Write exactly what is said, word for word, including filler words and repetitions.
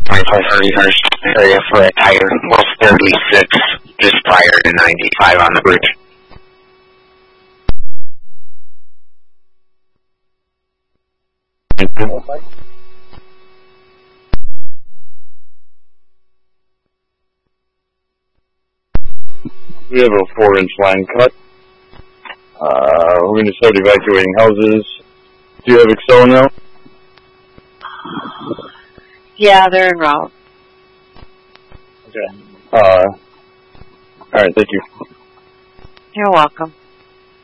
twenty-five thirty-first area for a tire, Wolf thirty-six, just prior to ninety-five on the bridge. We have a four-inch line cut. Uh, we're going to start evacuating houses. Do you have Excel now? Yeah, they're en route. Okay. Uh, alright, thank you. You're welcome.